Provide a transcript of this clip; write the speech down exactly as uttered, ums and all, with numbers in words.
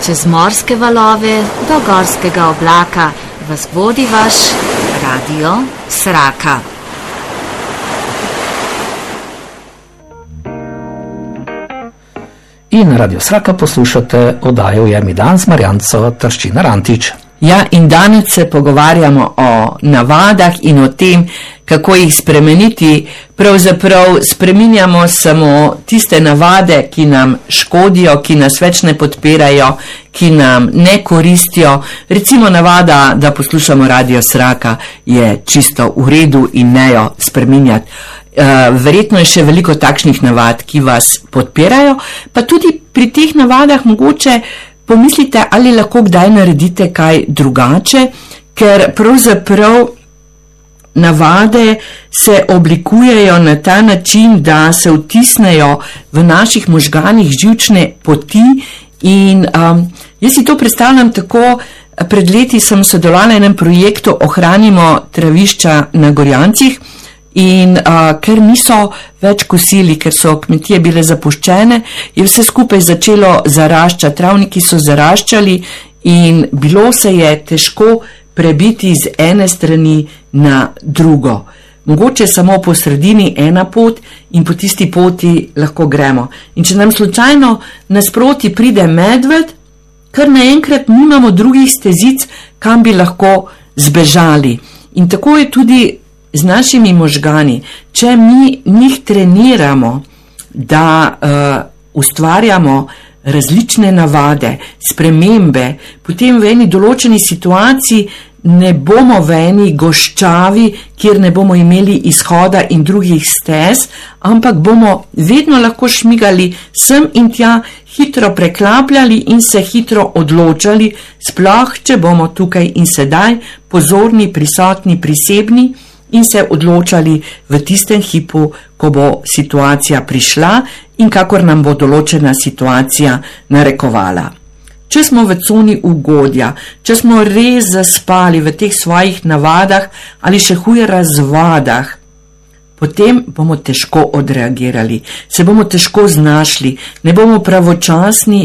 Čez morske valove do gorskega oblaka vas vodi vaš Radio Sraka. In na Radio Sraka poslušate oddajo Jemi dan z Marjanco Taščina Rantič. Ja, in danes se pogovarjamo o navadah in o tem, kako jih spremeniti. Pravzaprav spreminjamo samo tiste navade, ki nam škodijo, ki nas več ne podpirajo, ki nam ne koristijo. Recimo navada, da poslušamo Radio Sraka, je čisto v redu in ne jo spreminjati. Uh, verjetno je še veliko takšnih navad, ki vas podpirajo, pa tudi pri teh navadah mogoče pomislite, ali lahko kdaj naredite kaj drugače, ker pravzaprav navade se oblikujejo na ta način, da se vtisnejo v naših možganih živčne poti in um, jaz si to predstavljam tako. Pred leti sem sodelovala na enem projektu Ohranimo travišča na Gorjancih. In uh, ker niso več kosili, ker so kmetije bile zapuščene, je vse skupaj začelo zaraščati, travniki so zaraščali in bilo se je težko prebiti z ene strani na drugo. Mogoče samo po sredini ena pot in po tisti poti lahko gremo. In če nam slučajno nasproti pride medved, kar naenkrat nimamo drugih stezic, kam bi lahko zbežali. In tako je tudi z našimi možgani. Če mi njih treniramo, da uh, ustvarjamo različne navade, spremembe, potem v eni določeni situaciji ne bomo v eni goščavi, kjer ne bomo imeli izhoda in drugih stez, ampak bomo vedno lahko šmigali sem in tja, hitro preklapljali in se hitro odločali, sploh če bomo tukaj in sedaj pozorni, prisotni, prisebni in se odločali v tistem hipu, ko bo situacija prišla in kakor nam bo določena situacija narekovala. Če smo v coni ugodja, če smo res zaspali v teh svojih navadah ali še huje razvadah, potem bomo težko odreagirali, se bomo težko znašli, ne bomo pravočasni